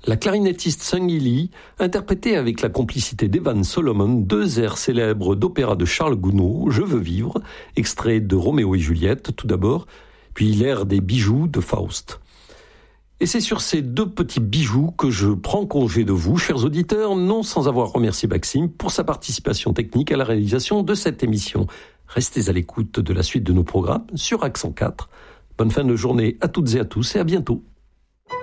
La clarinettiste Sung-Hee Lee interprétait avec la complicité d'Evan Solomon 2 airs célèbres d'opéra de Charles Gounod, Je veux vivre, extrait de Roméo et Juliette tout d'abord, puis l'air des bijoux de Faust. Et c'est sur ces 2 petits bijoux que je prends congé de vous, chers auditeurs, non sans avoir remercié Maxime pour sa participation technique à la réalisation de cette émission. Restez à l'écoute de la suite de nos programmes sur Accent 4. Bonne fin de journée à toutes et à tous et à bientôt.